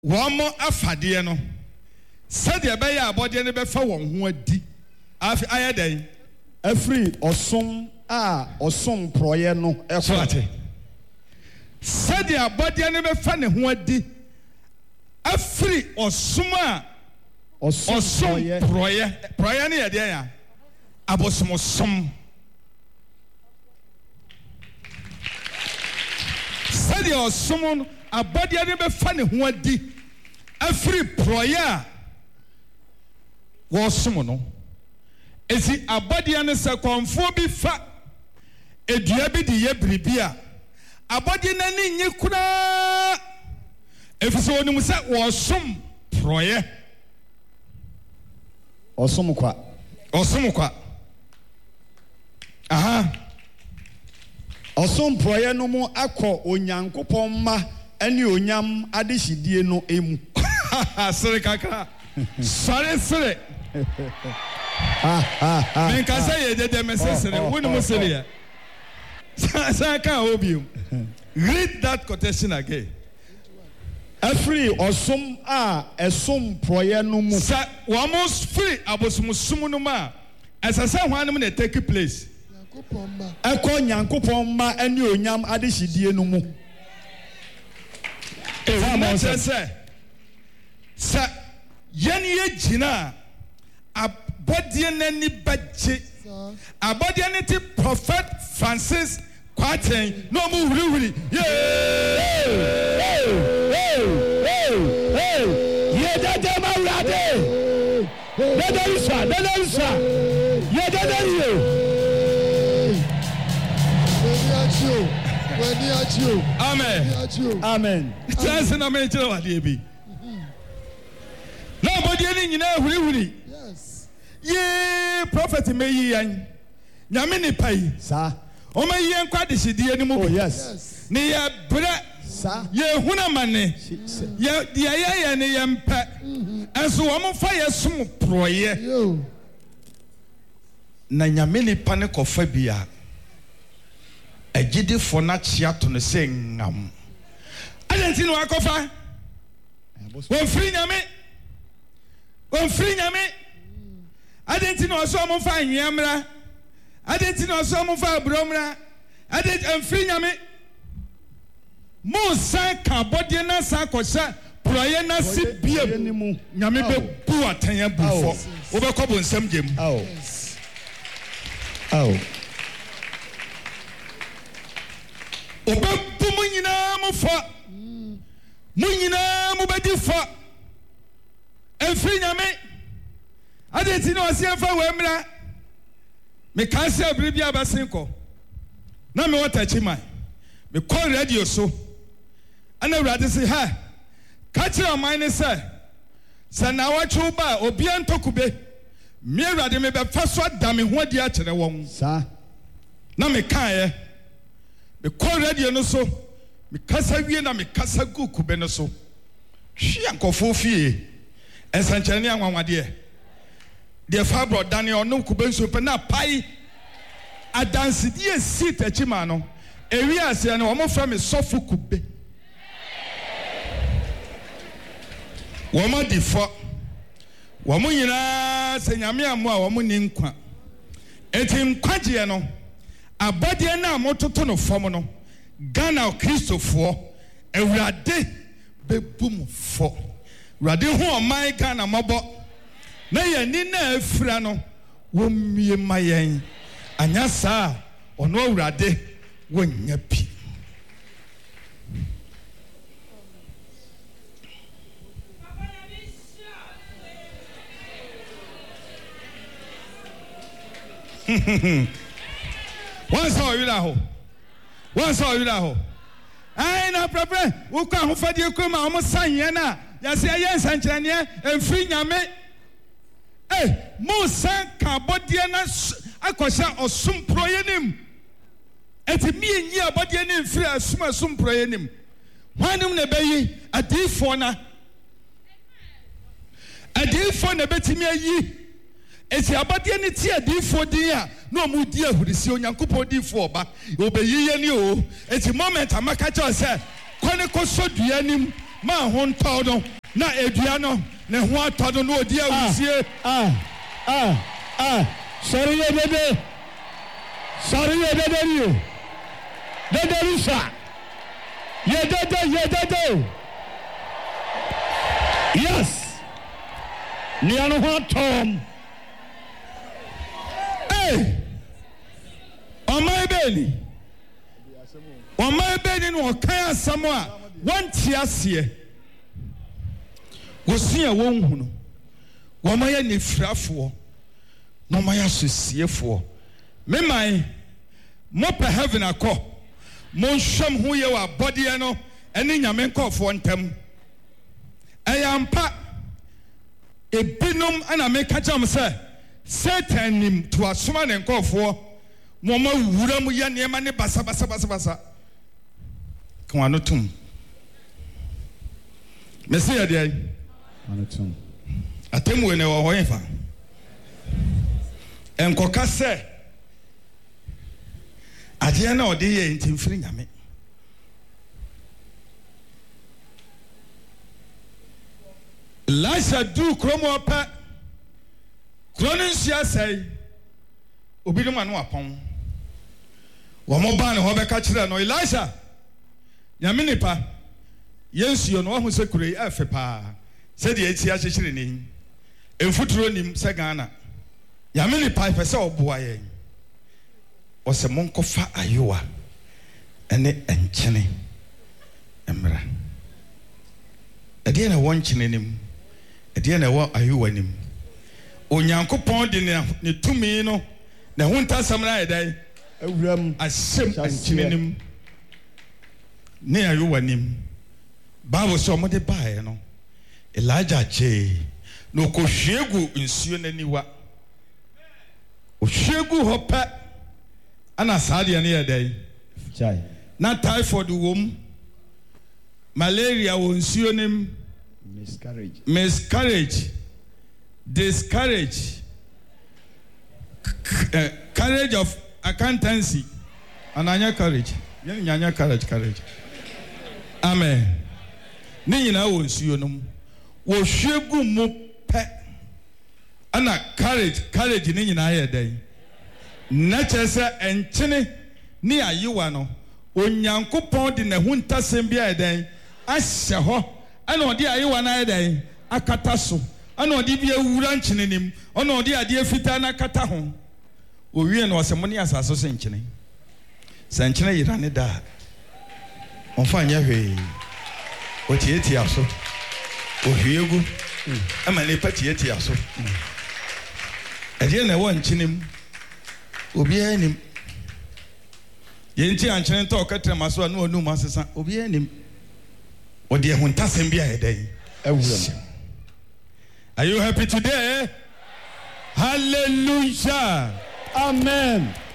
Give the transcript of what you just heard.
Wamo afade no. Said the Baya body and the phone who di. I day. Every osom proye no Efrate. Said the body and the phone who di. Every osuma proye near there. Abosmosom. Said the osumon a body and the phone who di. Every proye was sumono. Is it a body and a circumphobia fa? A diabi de yebribia. A body nani yukuna. If so, you must say, was some proye. Or some qua. Aha. Or some proye no more aqua o nyanko pomma and you nyam adishi die no emu. Sorry, kaka. Sorry. Men can say the message when you say I can't help you. Read that quotation again. Every or some proye no mu. Sir, almost free abosumusumunuma. As I said, one minute take place. Eko nyankopon and you nyam adishi die no mu. Sir, Yenny Jina. Abodi nani bache. Abodi nani Prophet Francis Kwaten. No more really. Yeah. Yeah, that's my lady. That is yeah, that is you. Amen. Chance na me chira wade bi. Na abodi ni nyina huri. Ye prophet meyi yan nyame ne pai sa o meyi en kwade hidie ni mu oh yes ne ye bre sa ye hunamane ye ye ne ye mpa enso wo mo fa ye som proye na nyame ne pa ne kofa bia agide fo na chia to ne se ngam adenti no akofa won free nyame Adenti no so mo fa anwemra adenti no so mo fa abromra adenti amfiri nyame mo san ka body na san kosa proye na sibiem nyame be bu atanya bufo wo be ko bonsam gem o be bu mo nyina mo be di fo amfiri nyame Adenti no ase afa wemra me kan se abiri abasenko na me wata chima me call radio so ana urade se ha ka kire oman ne se na wachu ba obi antokube me urade me be fa so da me ho adi a kire won sa na me kan ye me call radio no so me kasa wie na me kasa gu kube no so hwe ankofo fie ensankyerene anwanwade the fabro Daniel no kubenso pe na pai adanse die seat achima no ewi ase no omo fra me sofu kube womo difo womo nyina se nyame amu a womo ni nkwa eti nkwaje no abode na amototo no fom no Ghana Christofo ewrade bebum fo rade ho oman Ghana mabo na ye ni na afira no wo mie mayen anya saa ono awurade wonya pi once you ho ai na prepare wo kwa ho fadie kuma o mo sanye na ya se ye nsankyerene emfiri nyame Musa kabodiana akosha osum proyenim eti mienyi abodiana mfiri asum proyenim hwanum na bayi adifo na betimi ayi eti abodiana ti adifo din a no mu di ahurisi onyankopɔ difo oba obeyi ye ni o eti moment amaka cho se kone ko sodua nim ma ho ntɔ no na edua no ne ho atɔ no na odi awusie Sorry dede rio dede risa ye dede yes ni ano ho atɔ ɔman bɛni no ɔkan asɛm a wɔnte aseɛ wɔsua wɔnhu no wɔma yɛ nefirafoɔ na wɔma yɛ asosiefoɔ meman mopɛ heaven akɔ monhwɛm ho yɛ wɔ abɔdeɛ no ɛne nyame nkɔɔfoɔ ntam ɛyɛ ampa ebinom ana meka kyerɛ m sɛ Satan nim to asoma ne nkɔɔfoɔ mɔma wura mu yɛ nneɛma ne basa ka wano tom mese yɛ deɛ atemwe ne wɔ hɔ yɛfa ɛnkɔka sɛ adeɛ na ɔde yɛ ntimfiri nyame Elisha du kurom ɔpɛ kuro no nhyia sɛe obi no ma no apɔn wɔn ba ne hɔ bɛka kyerɛ no Elisha nyame nipa yɛnsuo no wahu sɛ kuro yi ɛfɛ paa sɛdeɛ eti ahyehyere ne mfuturo nim sɛ Ghana nyame nipa pɛ sɛ ɔboa yɛn ɔsɛ monkɔfa ayowa ɛne nkyene mmra ɛdeɛ na ɛwɔ nkyene nim ɛdeɛ na ɛwɔ ayowa nim Onyankopɔn de ne tumi no na ho ntasɛm na ayɛ dɛn awuram ahyɛm nkyene nim ne ayowa nim Bible sɛ ɔmo de baeɛ no Elijah kyee na ɔkɔhwie gu nsuo n'aniwa ɔhwie gu hɔ pɛ ana saa deɛ ne yɛ dɛn na typhoid wɔ mu malaria wɔ nsuo nim miscarriage discourage courage of accountancy ananya courage nyanya courage amen ne nyinaa wɔ nsuo no mu wɔhwie gu mu pɛ ana courage ne nyinaa yɛ dɛn na kyerɛ sɛ nkyene ne ayewa no Onyankopɔn de ne ho ntasɛm bi ayɛ dɛn ahyɛ hɔ ana ɔde ayewa no ayɛ dɛn akata so ana ɔde bi awura nkyene nim ana ɔde adeɛ fitaa na akata ho owie no ɔsɛ mo ne asase so nkyene sɛ nkyene yera ne da ɔmfa nyɛ hwee ɔtietia so ɔhwie gu ama nipa tietia so ɛdeɛ na ɛwɔ nkyene mu obiara nim yɛnti ankyene ntɔ ɔkɛtɛm aso a na ɔnum asesa obiara nim ɔde ɛho ntasɛm bi ayɛ dɛn awuram. Are you happy today? Hallelujah. Amen.